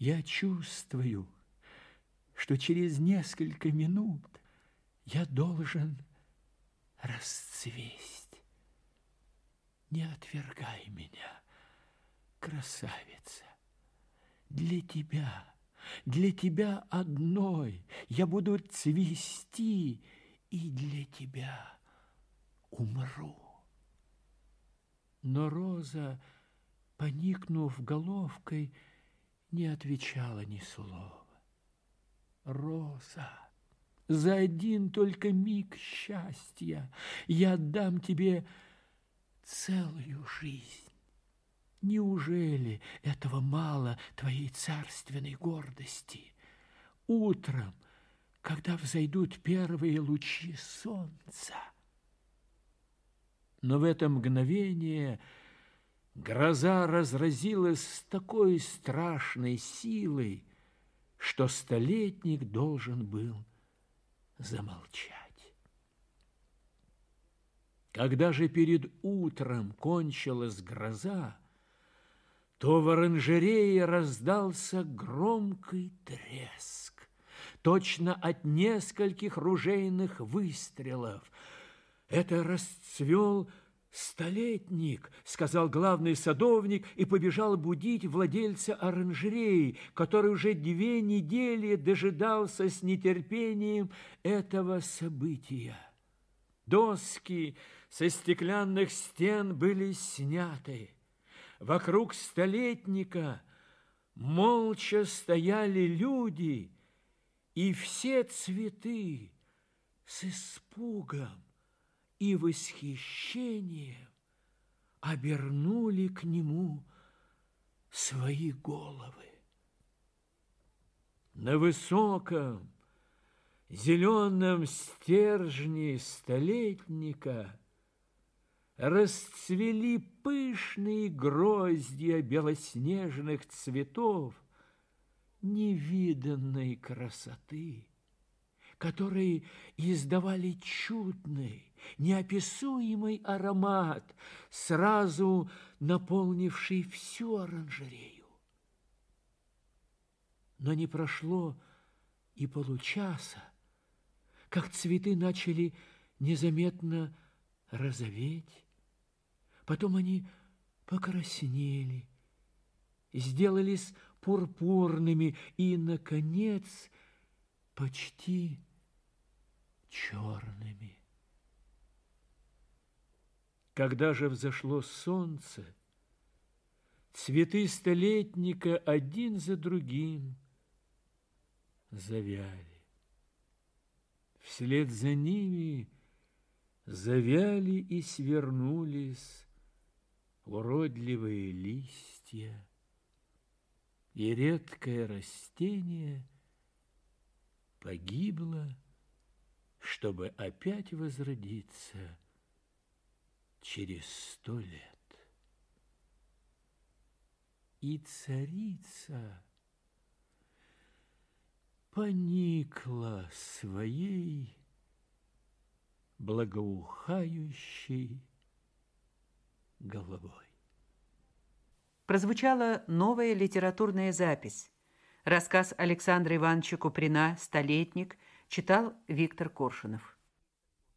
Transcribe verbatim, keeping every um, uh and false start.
Я чувствую, что через несколько минут я должен расцвесть. Не отвергай меня, красавица. Для тебя, для тебя одной я буду цвести, и для тебя умру. Но Роза, поникнув головкой, не отвечала ни слова. Роза, за один только миг счастья я отдам тебе целую жизнь. Неужели этого мало твоей царственной гордости? Утром, когда взойдут первые лучи солнца. Но в это мгновение гроза разразилась с такой страшной силой, что столетник должен был замолчать. Когда же перед утром кончилась гроза, то в оранжерее раздался громкий треск, точно от нескольких ружейных выстрелов. Это расцвел столетник, сказал главный садовник и побежал будить владельца оранжереи, который уже две недели дожидался с нетерпением этого события. Доски со стеклянных стен были сняты. Вокруг столетника молча стояли люди, и все цветы с испугом и восхищением обернули к нему свои головы. На высоком зеленом стержне столетника расцвели пышные гроздья белоснежных цветов невиданной красоты, которые издавали чудный, неописуемый аромат, сразу наполнивший всю оранжерею. Но не прошло и получаса, как цветы начали незаметно розоветь, потом они покраснели, сделались пурпурными и, наконец, почти черными. Когда же взошло солнце, цветы столетника один за другим завяли. Вслед за ними завяли и свернулись уродливые листья, и редкое растение погибло, чтобы опять возродиться через сто лет. И царица поникла своей благоухающей головой. Прозвучала новая литературная запись. Рассказ Александра Ивановича Куприна «Столетник» читал Виктор Коршунов.